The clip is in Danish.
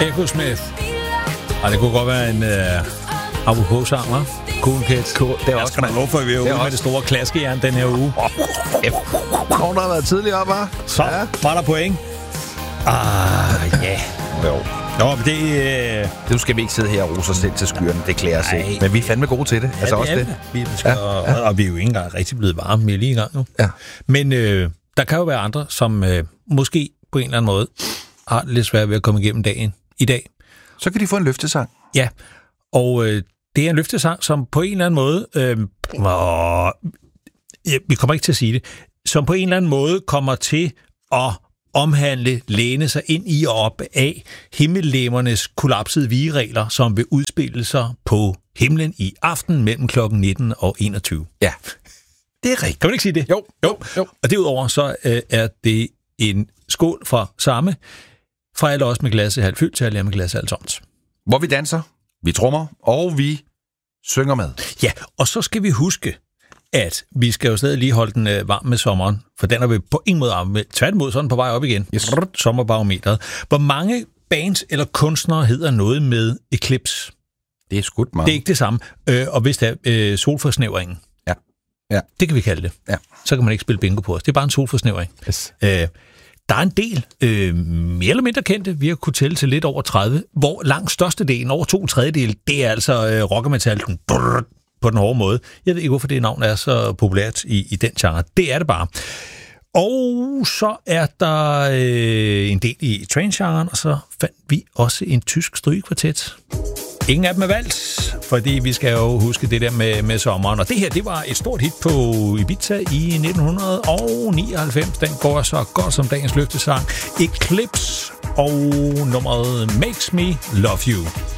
Echo Smith. Og det kunne godt være en apropos-sang, hva'? Cool Kids. Cool. Det er også skal da lov for, at vi er ude med det store klaskejern den her uge. Nogen, der har været tidligere op, hva'? Så var der point. Ja. Jo. Nå, men det... Nu skal vi ikke sidde her og rose os selv til skyerne. Det klæder os ikke. Men vi er fandme gode til det. Ja, altså det også det. Vi skal, og vi er jo ikke engang rigtig blevet varme. Vi er lige i gang nu. Ja. Men der kan jo være andre, som måske på en eller anden måde har lidt svært ved at komme igennem dagen i dag. Så kan de få en løftesang. Ja, og det er en løftesang, som på en eller anden måde... vi kommer ikke til at sige det. Som på en eller anden måde kommer til at læne sig ind i og op af himmellegemernes kollapsede vigeregler, som vil udspille sig på himlen i aften mellem klokken 19 og 21. Ja, det er rigtigt. Kan man ikke sige det? Jo. Og derudover så er det en skål fra samme, fra alle os med glasset halvt fyldt til alle med glasset halvt tomt. Hvor vi danser, vi trommer, og vi synger med. Ja, og så skal vi huske, at vi skal jo stadig lige holde den varm med sommeren, for den er vi på ingen måde varm med. Tværtimod, så er den på vej op igen. Yes. Sommerbarometeret. Hvor mange bands eller kunstnere hedder noget med Eclipse? Det er skudt meget. Det er ikke det samme. Og hvis det er solforsnævringen, ja. Det kan vi kalde det. Ja. Så kan man ikke spille bingo på os. Det er bare en solforsnævring. Yes. Der er en del mere eller mindre kendte, vi har kunnet tælle til lidt over 30, hvor langt størstedelen, over 2/3, det er altså rock og metal på den hårde måde. Jeg ved ikke, hvorfor det navn er så populært i den genre. Det er det bare. Og så er der en del i trance-genren, og så fandt vi også en tysk strygekvartet. Ingen af dem er valgt, fordi vi skal jo huske det der med sommeren. Og det her, det var et stort hit på Ibiza i 1999. Den går så godt som dagens løftesang. Eclipse og nummeret Makes Me Love You.